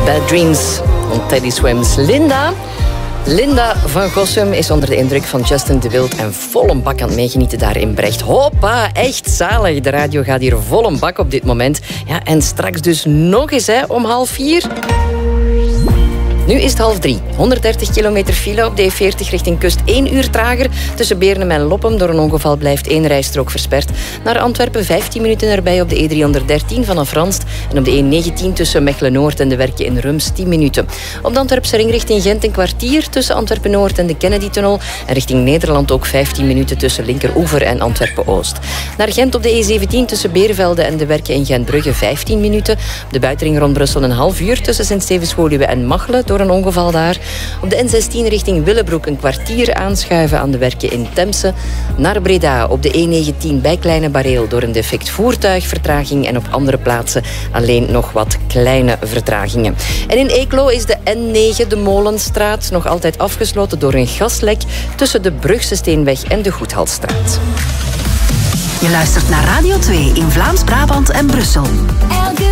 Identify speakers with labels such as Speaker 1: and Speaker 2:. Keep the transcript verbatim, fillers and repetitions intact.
Speaker 1: Bad Dreams van Teddy Swims. Linda... Linda van Gossum is onder de indruk van Justin de Wild en vol een bak aan het meegenieten daar in Brecht. Hoppa, echt zalig. De radio gaat hier vol een bak op dit moment. Ja, en straks dus nog eens hè, om half vier. Nu is het half drie. honderddertig kilometer file op de E veertig richting kust. één uur trager. Tussen Beernem en Loppem door een ongeval blijft één rijstrook versperd. Naar Antwerpen vijftien minuten erbij op de E driehonderddertien vanaf Ranst. En op de E negentien tussen Mechelen-Noord en de Werken in Rums tien minuten. Op de Antwerpse ring richting Gent een kwartier tussen Antwerpen-Noord en de Kennedy-tunnel. En richting Nederland ook vijftien minuten tussen Linkeroever en Antwerpen-Oost. Naar Gent op de E zeventien tussen Beervelde en de Werken in Gent-Brugge vijftien minuten. Op de buitenring rond Brussel een half uur tussen Sint-Stevens-Woluwe en Machelen door een ongeval daar. Op de N zestien richting Willebroek een kwartier aanschuiven aan de Werken in Temse. Naar Breda op de E negentien bij Kleine Bareel door een defect voertuig vertraging en op andere plaatsen alleen nog wat kleine vertragingen. En in Eeklo is de N negen, de Molenstraat, nog altijd afgesloten door een gaslek tussen de Brugse Steenweg en de Goedhalsstraat.
Speaker 2: Je luistert naar Radio twee in Vlaams-Brabant en Brussel.
Speaker 3: Elke